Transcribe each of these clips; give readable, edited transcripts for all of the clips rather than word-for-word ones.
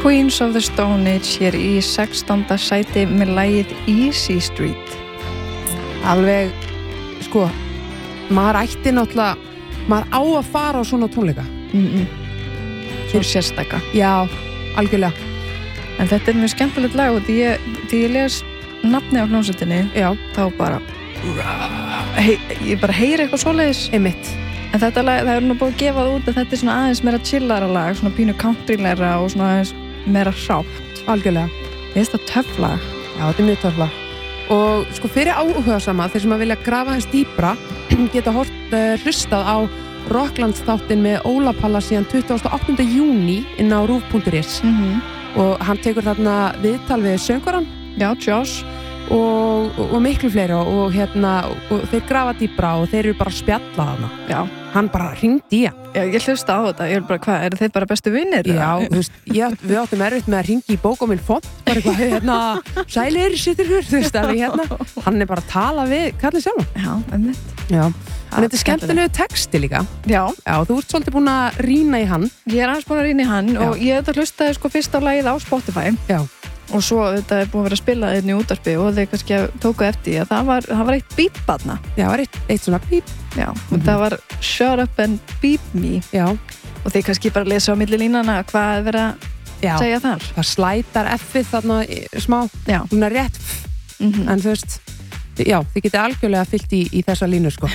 Queens of the Stone Age hér í 16. sæti með lagið Easy Street. Alveg, sko, maður ætti náttúrulega, maður á að fara á svona tónleika. Svo sérstaka. Já, algjörlega. En þetta er mjög skemmtilegt lag og því ég les nafni á hljómsveitinni, þá bara, ég bara heyri eitthvað svoleiðis. Einmitt. En þetta lag, það er nú búið að gefa það út að þetta er svona aðeins meira chillara lag, svona pínu countrylegra og svona aðeins meira hrátt. Algjörlega. Ég veist það töff lag. Já, þetta er mjög töff lag. Og sko fyrir áhugasama, þeir sem að vilja grafa hans dýpra, geta hlustað á Rocklands-þáttinn með Óla Palla síðan 28. júní inn á rúv.is og hann tekur þarna viðtal við söngvarann. Já, Josh. Og miklu fleiri og og þeir grafa dýpra og þeir eru bara að spjalla þarna. Já. Hann bara hringdi í hann. Já, ég hlusta á þetta, ég er bara, hvað, eru þeir bara bestu vinir? Já, þú veist, við áttum erfitt með að hringi í bókominn font, bara eitthvað, sælir, sittur hér, þú veist, að við hann er bara að tala við kallið sjálf. Já, einmitt. Já, en þetta er skemmtilegu texti líka. Já. Já, þú ert svolítið búin að rýna í hann. Ég er aðeins búin að rýna í hann og ég hlustaði sko fyrst á lagið á Spotify. Já. Og svo þetta er búin að vera að spila þetta í útvarpi og þeir kannski tóku eftir að það var eitt bíp þarna. Já, var eitt svona bíp. Já, og það var Shut Up and Beep Me. Já. Og þeir kannski bara lesa á milli línana hvað er verið að segja þar. Það slætar F-ið þarna smá. Já. Hún er rétt. En þú veist, já, þið getið algjörlega fyllt í þessa línu, sko.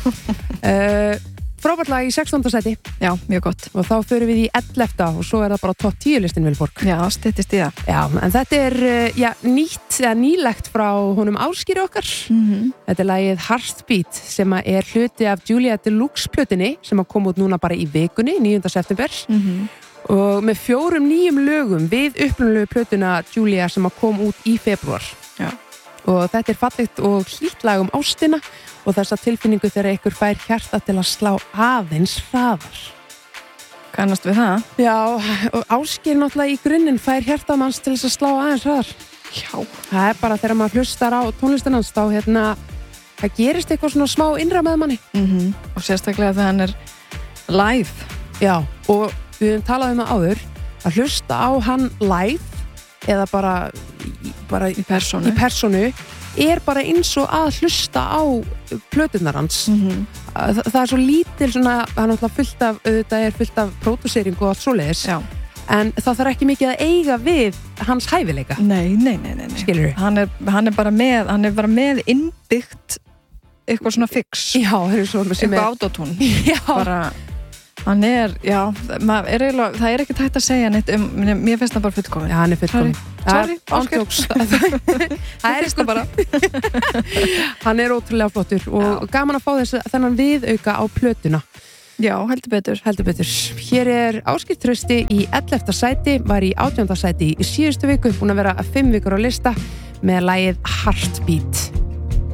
Já. Frábært lag í 16. sæti. Já, mjög gott. Og þá förum við í 11. og svo er það bara topp 10 listin Vilborg. Já, styttist í það. Já, en þetta er nýlegt frá honum Ásgeiri okkar. Þetta er lagið Heartbeat sem er hluti af Julia Deluxe plötunni sem kom út núna bara í vikunni, 9. september. Og með 4 nýjum lögum við upprunalegu plötuna Julia sem kom út í febrúar. Já. Og þetta er fallegt og hlýtt lag um ástina og þessa tilfinningu þegar ykkur fær hjarta til að slá aðeins hraðar. Kannast við það? Já, og Ásgeir náttúrulega í grunninn fær hjartamanns til þess að slá aðeins hraðar. Já. Það er bara þegar maður hlustar á tónlistinans þá það gerist eitthvað svona smá innra með manni. Og sérstaklega þegar hann er live. Já, og við höfum talað um það áður að hlusta á hann live eða bara í persónu er bara eins og að hlusta á plöturnar hans. Það er svo lítil svona, það er fullt af pródúsering og allt svoleiðis. Já. En það þarf ekki mikið að eiga við hans hæfileika. Nei. Skilurðu? Hann er bara með innbyggt eitthvað svona fix. Já, eitthvað autotune. Já. Bara hann er, já, það er ekki hægt að segja neitt mér finnst það bara fullkomin. Já, hann er fullkomin. Sorry, Ásgeir. Það er sko bara. Hann er ótrúlega flottur og gaman að fá þennan viðauka á plötuna. Já, heldur betur. Hér er Ásgeir Trausti í 11. sæti, var í 18. sæti í síðustu viku, búin að vera 5 vikur á lista með lagið Heartbeat.